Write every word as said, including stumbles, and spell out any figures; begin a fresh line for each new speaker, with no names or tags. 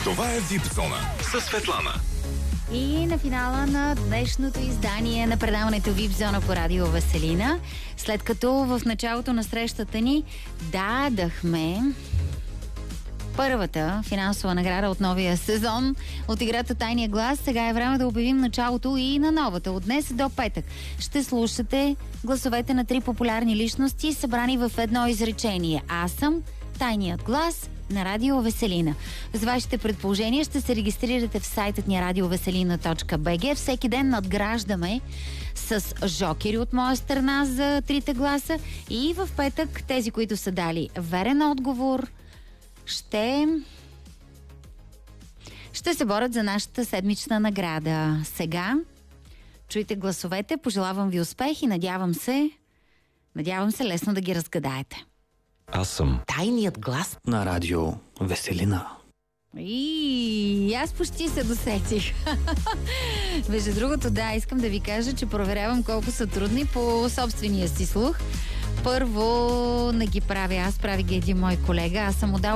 Това е вип зона със Светлана.
И на финала на днешното издание на предаването вип зона по радио Веселина, след като в началото на срещата ни дадахме първата финансова награда от новия сезон от играта Тайния глас, сега е време да обявим началото и на новата. От днес до петък ще слушате гласовете на три популярни личности, събрани в едно изречение. Аз съм Тайният глас на радио Веселина. С вашите предположения ще се регистрирате в сайтът ни радио веселина точка би джи. Всеки ден надграждаме с жокери от моя страна за трите гласа и в петък тези, които са дали верен отговор, ще ще се борят за нашата седмична награда. Сега чуйте гласовете, пожелавам ви успех и надявам се надявам се лесно да ги разгадаете.
Аз съм
Тайният глас
на радио Веселина.
И аз почти се досетих. Между другото, да, искам да ви кажа, че проверявам колко са трудни по собствения си слух. Първо не ги правя аз, прави ги един мой колега. Аз съм отдал